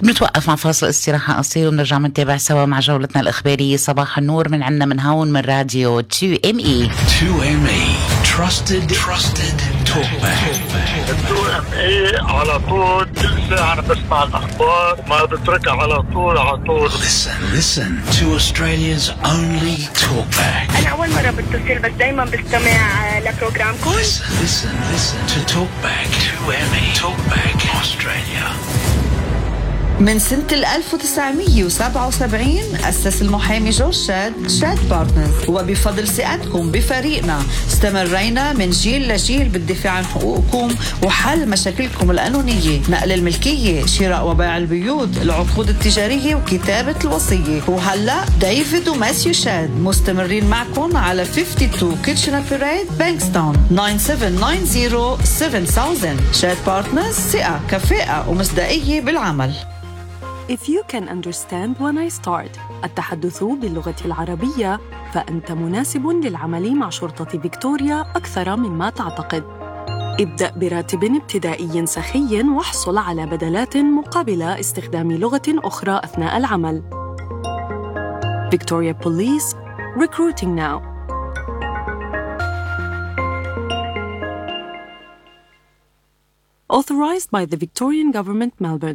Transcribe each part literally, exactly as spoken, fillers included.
بنتوقف مع فاصل استراحة قصير ونرجع منتابع سوا مع جولتنا الإخبارية. صباح النور من عنا من هون من راديو تو ام اي. تو ام اي Trusted Trusted Talkback. تو ام اي على طول كل ساعة أنا بسمع الأخبار ما بتركها على طول على طول. Listen Listen to Australia's only Talkback. أنا أول مرة بتصل بس دايما بستمع لبروجرامكم. Listen Listen Listen to Talkback. تو ام اي Talkback Australia. من سنة ألف وتسعمية وسبعة وسبعين أسس المحامي جورج شاد شاد بارتنرز، وبفضل ثقتكم بفريقنا استمرينا من جيل لجيل بالدفاع عن حقوقكم وحل مشاكلكم القانونية، نقل الملكية، شراء وبيع البيوت، العقود التجارية وكتابة الوصية. وهلأ ديفيد وماسيو شاد مستمرين معكم على خمسة وخمسين كيتشنر بيريد بانكستون تسعة سبعة تسعة صفر سبعة ألف. شاد بارتنرز، ثقة كفاءة ومصداقية بالعمل. If you can understand when I start التحدث باللغة العربية فأنت مناسب للعمل مع شرطة فيكتوريا أكثر مما تعتقد. ابدأ براتب ابتدائي سخي واحصل على بدلات مقابل استخدام لغة أخرى أثناء العمل. Victoria Police, recruiting now. Authorized by the Victorian Government, Melbourne.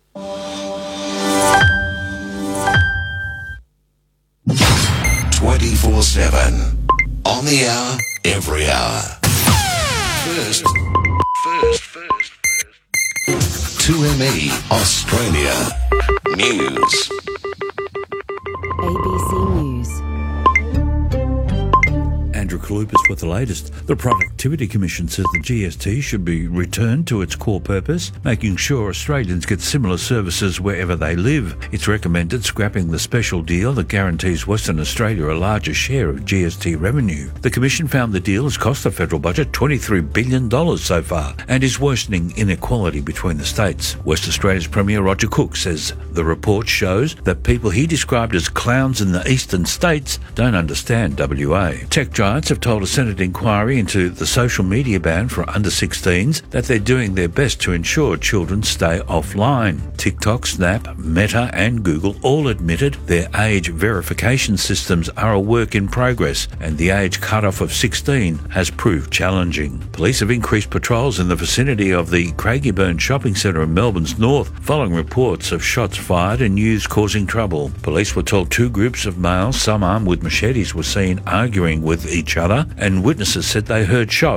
twenty-four seven on the hour, every hour. First, first, first, first. two M E Australia News. A B C News. Andrew Kalupas with the latest. The Productivity Commission says the G S T should be returned to its core purpose, making sure Australians get similar services wherever they live. It's recommended scrapping the special deal that guarantees Western Australia a larger share of G S T revenue. The Commission found the deal has cost the federal budget twenty-three billion dollars so far and is worsening inequality between the states. West Australia's Premier Roger Cook says the report shows that people he described as clowns in the eastern states don't understand W A. Tech giants have told a Senate inquiry into the social media ban for under sixteens that they're doing their best to ensure children stay offline. TikTok, Snap, Meta and Google all admitted their age verification systems are a work in progress and the age cutoff of sixteen has proved challenging. Police have increased patrols in the vicinity of the Craigieburn shopping centre in Melbourne's north following reports of shots fired and youths causing trouble. Police were told two groups of males, some armed with machetes, were seen arguing with each other, and witnesses said they heard shots.